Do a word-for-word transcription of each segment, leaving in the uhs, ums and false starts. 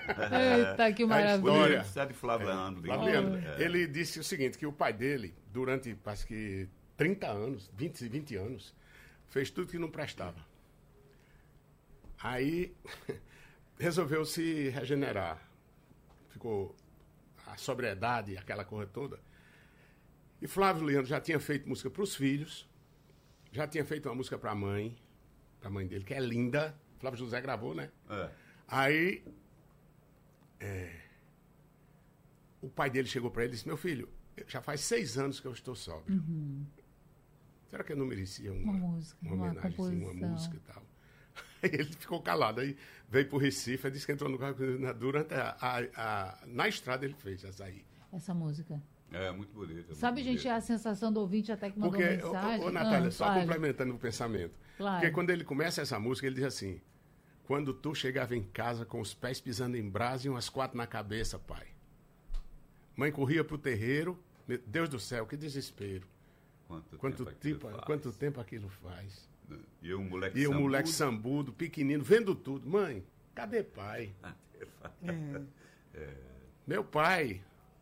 Eita, que maravilha. A de Flaviano. É, Flaviano. É. Ele disse o seguinte, que o pai dele, durante, acho que trinta anos, vinte, vinte anos, fez tudo que não prestava. Aí, resolveu se regenerar. Ficou a sobriedade, aquela coisa toda. E Flávio Leandro já tinha feito música para os filhos, já tinha feito uma música para a mãe, para a mãe dele, que é linda. Flávio José gravou, né? É. Aí, é, o pai dele chegou para ele e disse, meu filho, já faz seis anos que eu estou sóbrio. Uhum. Será que eu não merecia uma, uma, música, uma homenagem, uma, assim, uma música e tal? Aí ele ficou calado, aí veio para o Recife, disse que entrou no carro, durante a, a, a, na estrada ele fez essa aí. Essa música. É, muito bonita. Sabe, muito gente, bonita. a sensação do ouvinte até que mandou Porque, mensagem. Ô, ô, Natália, ah, só claro. complementando o pensamento. Claro. Porque quando ele começa essa música, ele diz assim, quando tu chegava em casa com os pés pisando em brasa e umas quatro na cabeça, pai. Mãe corria pro terreiro, Deus do céu, que desespero. Quanto, quanto, tempo, tempo, aquilo quanto tempo aquilo faz? E o moleque E sambudo. o moleque sambudo, pequenino, vendo tudo. Mãe, cadê pai? É. É. Meu pai,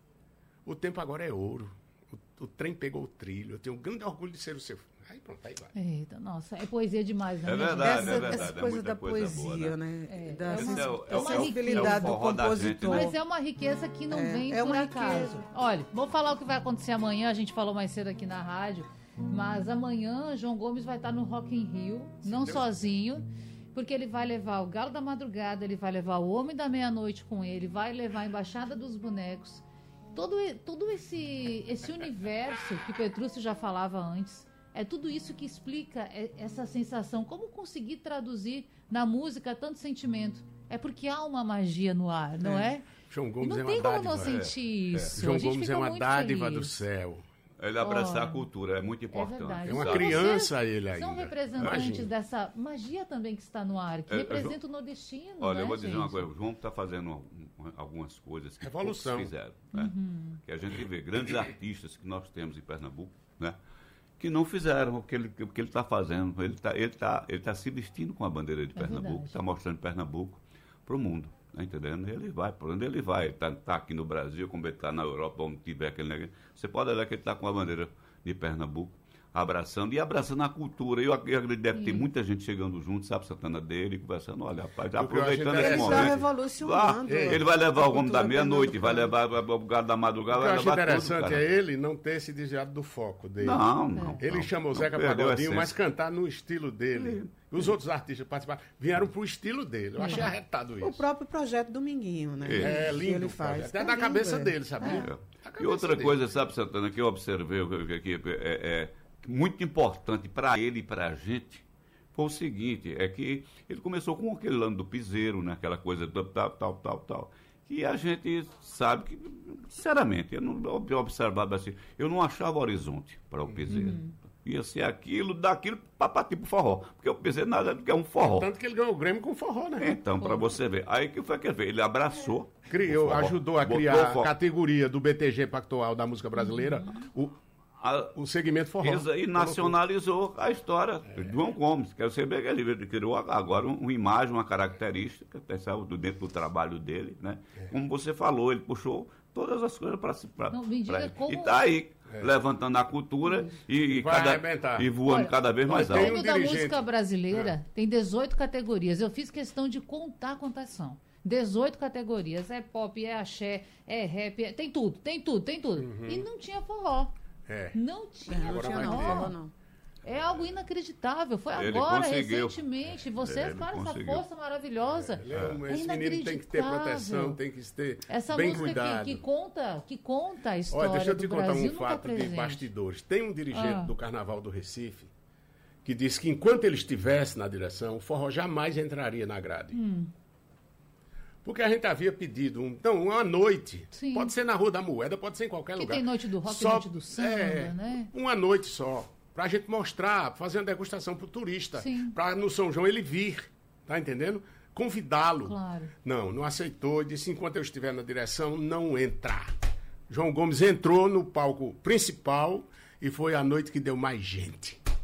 o tempo agora é ouro. O, o trem pegou o trilho. Eu tenho um grande orgulho de ser o seu filho. Aí pronto, aí vai. Eita, nossa, é poesia demais, né? É verdade, essa, é verdade. Essa é coisa da coisa poesia, boa, né? É, Da é uma- sens- é uma sensibilidade do forró da gente, compositor. né? Mas é uma riqueza que não É, vem é por uma acaso. riqueza. Olha, vou falar o que vai acontecer amanhã, a gente falou mais cedo aqui na rádio, mas amanhã João Gomes vai estar no Rock in Rio, não Deus sozinho, porque ele vai levar o Galo da Madrugada, ele vai levar o Homem da Meia-Noite com ele, vai levar a Embaixada dos Bonecos, todo, todo esse, esse universo que Petrúcio já falava antes. É tudo isso que explica essa sensação. Como conseguir traduzir na música tanto sentimento? É porque há uma magia no ar, não é? é? João Gomes não é uma tem como dádiva. não sentir É. isso. João A gente Gomes fica é uma muito dádiva feliz. do céu. Ele abraçar Oh, a cultura é muito É importante. verdade. É uma Só criança vocês ele ainda. São representantes Imagina. dessa magia também que está no ar, que É, representa João- o nordestino. Olha, né, eu vou dizer gente? uma coisa. O João está fazendo um- algumas coisas que Revolução. poucos fizeram. Né? Uhum. Que a gente vê grandes artistas que nós temos em Pernambuco, né? Que não fizeram o que ele o que ele está fazendo. Ele está ele tá, ele tá se vestindo com a bandeira de É Pernambuco, verdade. está mostrando Pernambuco para o mundo. Tá entendendo? Ele vai, por onde ele vai. Ele está tá aqui no Brasil, como ele está na Europa, onde tiver aquele negócio. Você pode olhar que ele está com a bandeira de Pernambuco, abraçando e abraçando a cultura. Eu acredito que deve ter muita gente chegando junto, sabe, Santana dele, conversando. Olha, rapaz, já O que eu acho aproveitando esse Ele está interessante- momento. revolucionando. Ah, ele vai levar a o Homem da cultura Meia-Noite, vai pernambucana. levar o Galo da Madrugada, O que eu vai acho levar interessante tudo, é cara. ele não ter se desviado do foco dele. Não, não. Ele não, chama o não Zeca perdeu a Pagodinho, essência. mas cantar no estilo dele. E os outros artistas participaram, vieram pro estilo dele. Eu achei arretado O isso. próprio projeto Dominguinho, né? É Que lindo ele o faz. projeto. Até Tá da lindo, cabeça é. dele, sabia? É. Da E cabeça outra dele. coisa, sabe, Santana, que eu observei que, que, que é, é muito importante para ele e para a gente, foi o seguinte, é que ele começou com aquele lance do piseiro, né, aquela coisa do tal, tal, tal, tal, que a gente sabe que, sinceramente, eu não eu observava assim, eu não achava horizonte para o piseiro. Uhum. Ia ser aquilo, daquilo, para partir pro forró. Porque o piseiro nada do que é um forró. Tanto que ele ganhou o Grêmio com forró, né? Então, para você ver. Aí que foi que ele fez? Ele abraçou. Criou, o forró, ajudou a botou criar o a forró. categoria do B T G Pactual da música brasileira, o, A- o segmento forró. Exa- E nacionalizou a história de João Gomes. Quero saber que ele criou agora um- uma imagem, uma característica, até saiu do- dentro do trabalho dele, né? Como você falou, ele puxou todas as coisas para Não, me diga ele. como- E está aí, levantando a cultura e, e, Vai arrebentar. e voando Olha, cada vez mais tem alto. um Prêmio da dirigente. música brasileira tem dezoito categorias. Eu fiz questão de contar quantas são. dezoito categorias. É pop, é axé, é rap, é- tem tudo, tem tudo, tem tudo. E não tinha forró. É. Não tinha Não Agora tinha vai não, ter. forró não. É algo inacreditável. Foi Ele agora, conseguiu. recentemente. Você Ele faz essa conseguiu. força maravilhosa. Ele é um- É esse menino tem que ter proteção, inacreditável. tem que ter Essa bem música cuidado. que, que conta, que conta a história Olha, deixa eu do te contar Brasil um nunca fato de presente. bastidores. Tem um dirigente Ah. do Carnaval do Recife que disse que enquanto ele estivesse na direção, o forró jamais entraria na grade. Hum. Porque a gente havia pedido, um, então, uma noite. Sim. Pode ser na Rua da Moeda, pode ser em qualquer Que lugar. tem noite do rock, Só- noite do samba, é, né? Uma noite só. Pra gente mostrar, fazer uma degustação pro turista. Sim. Pra no São João ele vir. Tá entendendo? Convidá-lo. Claro. Não, não aceitou. Disse, enquanto eu estiver na direção, não entrar. João Gomes entrou no palco principal e foi a noite que deu mais gente.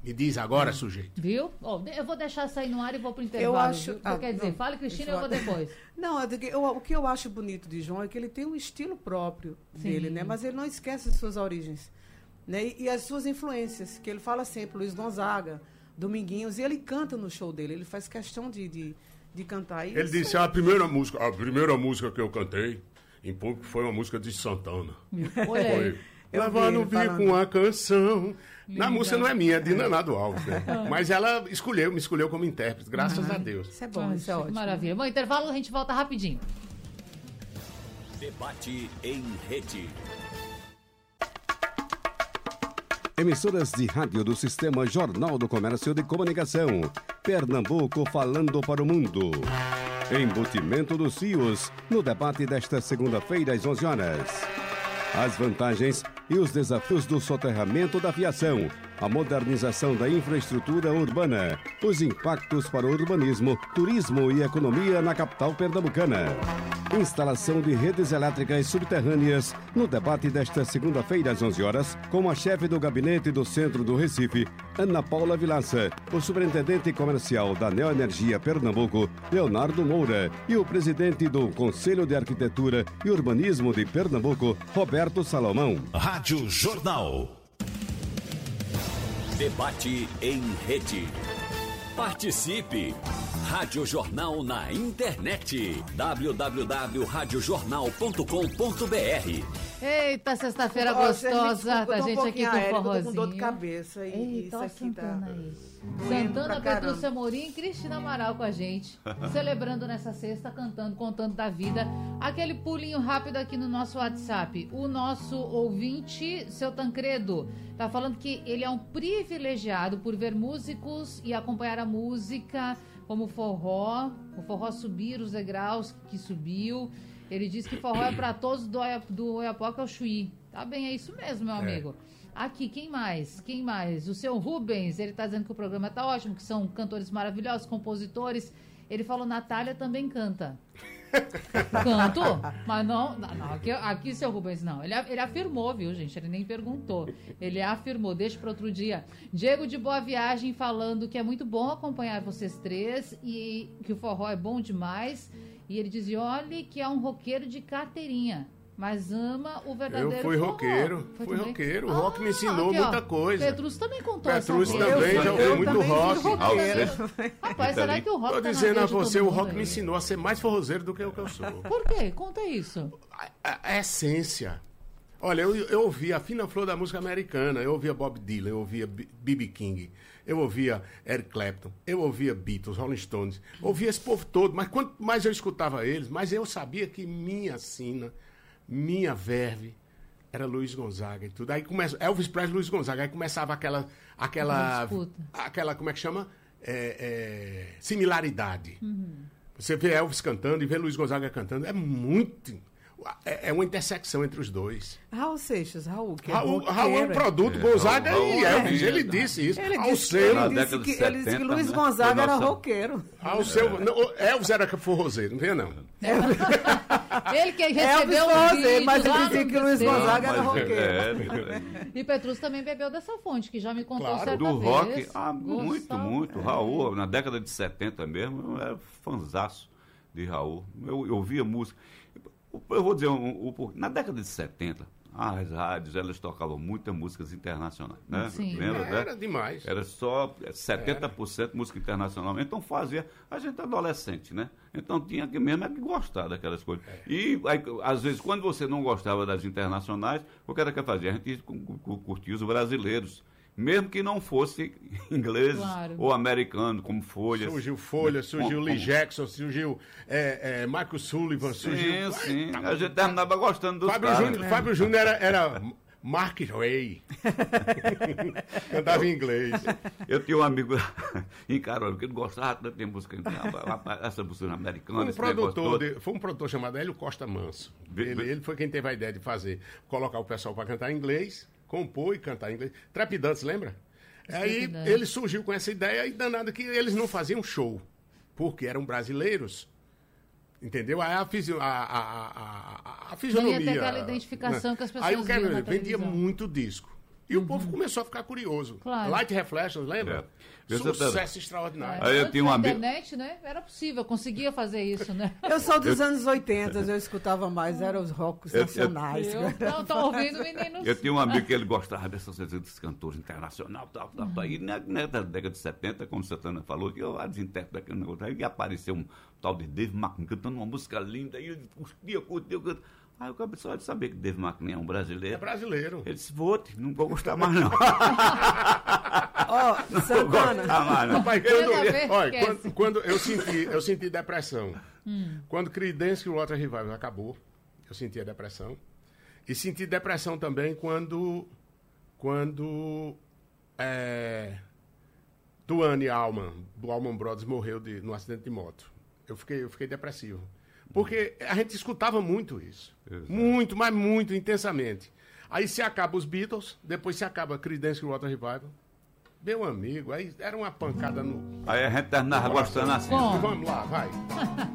Me diz agora, sujeito. Viu? Oh, eu vou deixar sair no ar e vou pro intervalo. Eu acho... viu? Ah, quer dizer, não, fale, Cristina, eu eu vou depois. Não, é que eu, o que eu acho bonito de João é que ele tem um estilo próprio Sim. dele, né? Mas ele não esquece as suas origens, né? E, e as suas influências, que ele fala sempre, Luiz Gonzaga, Dominguinhos, e ele canta no show dele, ele faz questão de, de, de cantar. E Ele isso disse, é- a primeira música, a primeira música que eu cantei em público foi uma música de Santana. Olha aí. Foi. Eu Lavar vi no ele bico falando. uma canção. Na Linda. música não é minha, é de Nanado Alves, né? Mas ela escolheu, me escolheu como intérprete, graças a Deus. Isso é bom, Ah, isso é ótimo. Maravilha. Bom, intervalo, a gente volta rapidinho. Debate em rede. Emissoras de rádio do Sistema Jornal do Comércio de Comunicação. Pernambuco falando para o mundo. Embutimento dos C I Os, no debate desta segunda-feira às onze horas. As vantagens e os desafios do soterramento da aviação, a modernização da infraestrutura urbana, os impactos para o urbanismo, turismo e economia na capital pernambucana. Instalação de redes elétricas subterrâneas no debate desta segunda-feira às onze horas, com a chefe do gabinete do Centro do Recife, Ana Paula Vilaça, o superintendente comercial da Neoenergia Pernambuco, Leonardo Moura, e o presidente do Conselho de Arquitetura e Urbanismo de Pernambuco, Roberto Salomão. Rádio Jornal. Debate em rede. Participe! Rádio Jornal na internet. w w w ponto rádio jornal ponto com ponto b r. Eita, sexta-feira Ó, você me gostosa. desculpa, eu Tá tô um gente aqui pouquinho com aéreo, eu tô forrozinho. com dor de cabeça. E Eita, isso ó, aqui Santana tá... aí. doendo Santana, pra caramba. Petrúcia Morim e Cristina Amaral com a gente. Celebrando nessa sexta, cantando, contando da vida. Aquele pulinho rápido aqui no nosso WhatsApp. O nosso ouvinte, seu Tancredo, tá falando que ele é um privilegiado por ver músicos e acompanhar a música como o forró. O forró subir os degraus que subiu. Ele diz que forró é pra todos do, Oia- do Oiapoque ao Chuí. Tá bem, é isso mesmo, meu amigo. Aqui, quem mais? Quem mais? O seu Rubens, ele tá dizendo que o programa tá ótimo, que são cantores maravilhosos, compositores. Ele falou, Natália também canta. Canto? Mas não, não, não, aqui, aqui, seu Rubens, não. Ele, ele afirmou, viu, gente? Ele nem perguntou. Ele afirmou, deixa para outro dia. Diego de Boa Viagem falando que é muito bom acompanhar vocês três e que o forró é bom demais. E ele dizia, olha que é um roqueiro de carteirinha. Mas ama o verdadeiro Eu fui forró. roqueiro, Foi fui também? roqueiro. O rock me ensinou aqui, ó, muita coisa. Petrus também contou Petrus essa também, vez. já ouvi Eu muito também fui rock. roqueira. Rapaz, será que o rock Tô tá na dizendo a veia de todo você, o mundo rock aí? me ensinou a ser mais forrozeiro do que o que eu sou. Por quê? Conta isso. A, a- a essência. Olha, eu, eu ouvia a fina flor da música americana, eu ouvia Bob Dylan, eu ouvia B B King, eu ouvia Eric Clapton, eu ouvia Beatles, Rolling Stones, ouvia esse povo todo, mas quanto mais eu escutava eles, mais eu sabia que minha sina, minha verve, era Luiz Gonzaga e tudo. Aí começa, Elvis Presley, Luiz Gonzaga, aí começava aquela, aquela, Disputa. aquela, como é que chama? É, é, similaridade. Você vê Elvis cantando e vê Luiz Gonzaga cantando, é muito... É é uma intersecção entre os dois. Raul Seixas, Raul, que é Raul, roqueiro. Raul é um produto, Gonzaga Raul e é Elvis. vida. Ele disse isso. Ele Ao disse, seu, ele Na disse década que, de ele disse que setenta, Luiz né? Gonzaga Foi era nossa- roqueiro. ao seu. Não, Elvis era forrozeiro, não venha não. Ele que Elvis recebeu um Forrozeiro, vídeo mas ele lá dizia no que Luiz P C. Gonzaga era Mas, roqueiro. é, é, E Petrus também bebeu dessa fonte, que já me contou Claro, certa do vez. rock, ah, muito, Gostava. muito. É. Raul, na década de setenta mesmo, eu era fanzaço de Raul. Eu, eu ouvia música. Eu vou dizer, um, um, na década de setenta, as rádios, elas tocavam muitas músicas internacionais, né? Sim. Lembra, né? Era demais. Era só setenta por cento música internacional. Então fazia, a gente é adolescente, né? Então tinha que mesmo é que gostar daquelas coisas. E aí, às vezes, quando você não gostava das internacionais, o que era que fazia? A gente cu- cu- curtia os brasileiros. Mesmo que não fosse inglês Claro. ou americano, como Folha. Surgiu Folha, surgiu Como- Lee Jackson, surgiu é, é, Michael Sullivan, surgiu. Sim, sim. Tá- A gente terminava gostando dos Fábio caras. Júnior, Fábio Júnior era, era Mark Ray. Cantava em inglês. Eu tinha um amigo em Carolina que ele gostava tanto de música, essa música americana, Um esse negócio produtor todo. de- foi um produtor chamado Hélio Costa Manso. Ve- Ele, ve- ele foi quem teve a ideia de fazer, colocar o pessoal para cantar em inglês, compor e cantar em inglês. Trepidantes, lembra? Aí Trepidantes. ele surgiu com essa ideia e danado que eles não faziam show, porque eram brasileiros. Entendeu? Aí a, fisio, a, a, a, a, a fisionomia... Não ia ter aquela identificação né? que as pessoas Aí o que viam na vendia televisão. muito disco. E o povo começou a ficar curioso. Claro. Light Reflections, lembra? É. Sucesso extraordinário. Aí eu Antes tinha um da amigo- internet, né? Era possível, eu conseguia fazer isso, né? Eu sou dos anos oitenta, eu escutava mais, eram os rocks Eu- eu- nacionais. Eu não tô ouvindo, meninos. Eu tinha um amigo que ele gostava dessas coisas dos cantores internacionais, tal, tal, tal. E na, na década de setenta, como Santana falou, que eu vários intérpretes daquele negócio, aí apareceu um tal de Dave McKean cantando uma música linda, aí ele curtia, curtia, curtia. Aí eu acabei só de saber que Dave McKean é um brasileiro. É brasileiro. Ele disse, vote, não vou gostar mais não. Ó, Não vou Santana, gostar mais não. Rapaz, Quando quando, ver, olha, esquece. quando, quando eu senti, eu senti depressão. Quando Creedence Clearwater Revival acabou, eu senti a depressão. E senti depressão também quando quando é, Duane Allman, do Allman Brothers, morreu de, num acidente de moto. Eu fiquei, eu fiquei depressivo. Porque a gente escutava muito isso. Exato. Muito, mas muito intensamente. Aí se acaba os Beatles, depois se acaba Creedence Clearwater Revival. Meu amigo, aí era uma pancada no... Aí a gente terminava gostando assim. Bom. Vamos lá, vai.